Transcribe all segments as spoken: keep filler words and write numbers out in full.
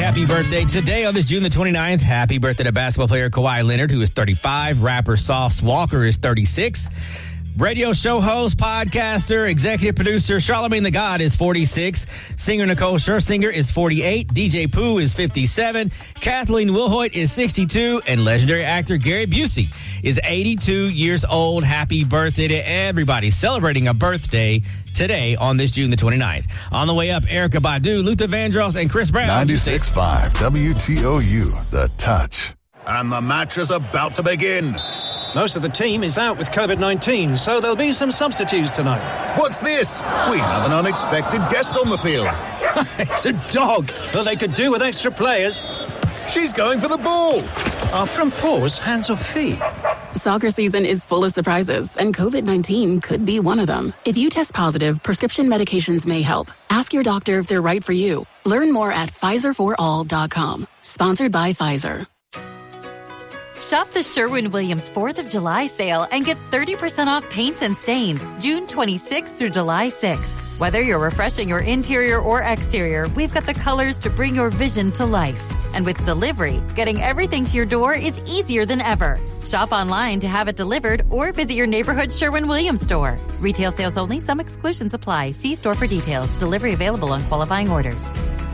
happy birthday today on this June the twenty-ninth. Happy birthday to basketball player Kawhi Leonard, who is thirty-five. Rapper Sauce Walker is thirty-six. Radio show host, podcaster, executive producer Charlamagne the God is forty-six. Singer Nicole Scherzinger is forty-eight. D J Pooh is fifty-seven. Kathleen Wilhoit is sixty-two. And legendary actor Gary Busey is eighty-two years old. Happy birthday to everybody celebrating a birthday today on this June the twenty-ninth. On the way up, Erykah Badu, Luther Vandross, and Chris Brown. ninety-six point five W T O U, The Touch. And the match is about to begin. Most of the team is out with covid nineteen, so there'll be some substitutes tonight. What's this? We have an unexpected guest on the field. It's a dog, but they could do with extra players. She's going for the ball. Are front paws hands or feet? Soccer season is full of surprises, and covid nineteen could be one of them. If you test positive, prescription medications may help. Ask your doctor if they're right for you. Learn more at Pfizer for all dot com. Sponsored by Pfizer. Shop the Sherwin-Williams fourth of July sale and get thirty percent off paints and stains June twenty-sixth through July sixth. Whether you're refreshing your interior or exterior, we've got the colors to bring your vision to life. And with delivery, getting everything to your door is easier than ever. Shop online to have it delivered or visit your neighborhood Sherwin-Williams store. Retail sales only. Some exclusions apply. See store for details. Delivery available on qualifying orders.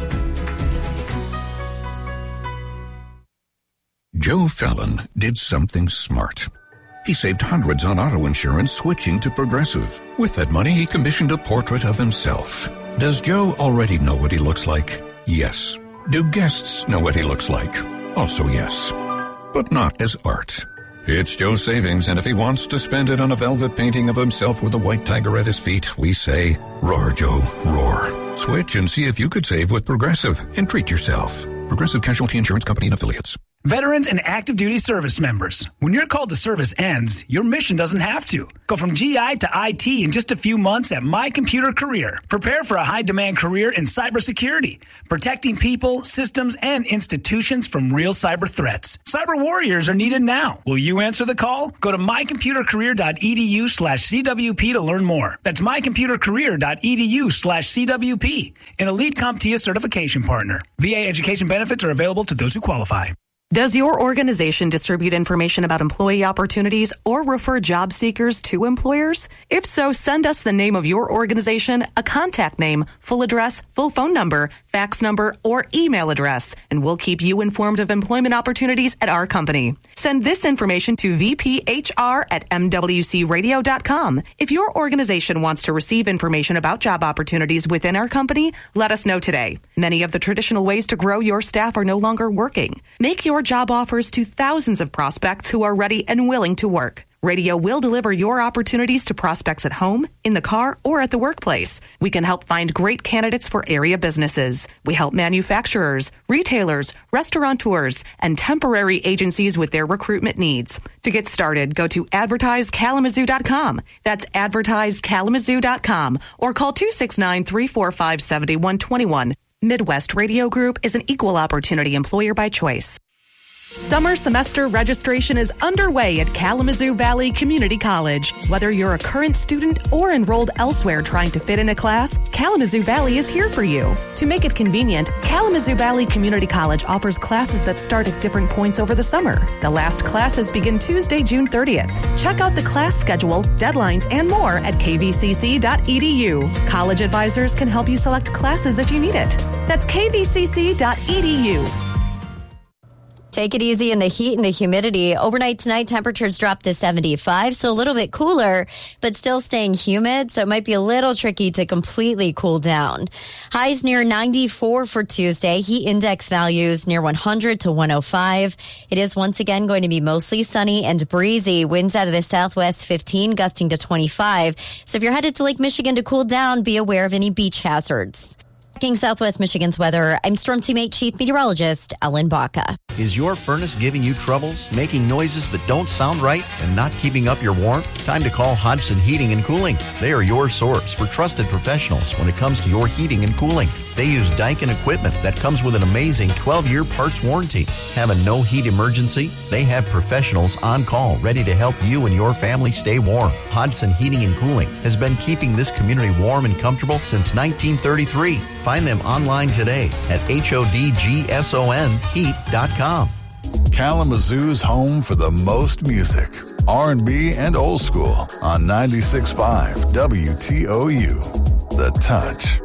Joe Fallon did something smart. He saved hundreds on auto insurance switching to Progressive. With that money, he commissioned a portrait of himself. Does Joe already know what he looks like? Yes. Do guests know what he looks like? Also yes. But not as art. It's Joe's savings, and if he wants to spend it on a velvet painting of himself with a white tiger at his feet, we say, roar, Joe, roar. Switch and see if you could save with Progressive and treat yourself. Progressive Casualty Insurance Company and Affiliates. Veterans and active duty service members, when your call to service ends, your mission doesn't have to. Go from G I to I T in just a few months at My Computer Career. Prepare for a high-demand career in cybersecurity, protecting people, systems, and institutions from real cyber threats. Cyber warriors are needed now. Will you answer the call? Go to mycomputercareer.edu slash CWP to learn more. That's mycomputercareer.edu slash CWP. An elite CompTIA certification partner. V A education benefits are available to those who qualify. Does your organization distribute information about employee opportunities or refer job seekers to employers? If so, send us the name of your organization, a contact name, full address, full phone number, fax number, or email address, and we'll keep you informed of employment opportunities at our company. Send this information to v p h r at m w c radio dot com. If your organization wants to receive information about job opportunities within our company, let us know today. Many of the traditional ways to grow your staff are no longer working. Make your job offers to thousands of prospects who are ready and willing to work. Radio will deliver your opportunities to prospects at home, in the car, or at the workplace. We can help find great candidates for area businesses. We help manufacturers, retailers, restaurateurs, and temporary agencies with their recruitment needs. To get started, go to advertise kalamazoo dot com. That's advertise kalamazoo dot com or call two six nine, three four five, seven one two one. Midwest Radio Group is an equal opportunity employer by choice. Summer semester registration is underway at Kalamazoo Valley Community College. Whether you're a current student or enrolled elsewhere trying to fit in a class, Kalamazoo Valley is here for you. To make it convenient, Kalamazoo Valley Community College offers classes that start at different points over the summer. The last classes begin Tuesday, June thirtieth. Check out the class schedule, deadlines, and more at k v c c dot e d u. College advisors can help you select classes if you need it. That's k v c c dot e d u. Take it easy in the heat and the humidity. Overnight tonight, temperatures drop to seventy-five, so a little bit cooler, but still staying humid, so it might be a little tricky to completely cool down. Highs near ninety-four for Tuesday. Heat index values near one hundred to one oh five. It is once again going to be mostly sunny and breezy. Winds out of the southwest fifteen, gusting to twenty-five. So if you're headed to Lake Michigan to cool down, be aware of any beach hazards. Tracking Southwest Michigan's weather, I'm Storm Teammate Chief Meteorologist Ellen Baca. Is your furnace giving you troubles, making noises that don't sound right, and not keeping up your warmth? Time to call Hodgson Heating and Cooling. They are your source for trusted professionals when it comes to your heating and cooling. They use Daikin equipment that comes with an amazing twelve-year parts warranty. Have a no-heat emergency? They have professionals on call ready to help you and your family stay warm. Hodson Heating and Cooling has been keeping this community warm and comfortable since nineteen thirty-three. Find them online today at H O D G S O N heat dot com. Kalamazoo's home for the most music, R and B and old school on ninety-six point five W T O U. The Touch.